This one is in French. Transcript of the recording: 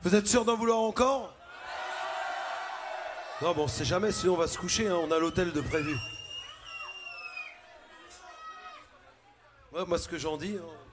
Vous êtes sûr d'en vouloir encore? Non, bon, on sait jamais, sinon on va se coucher, hein, on a l'hôtel de prévu. Ouais, moi, ce que j'en dis... Hein.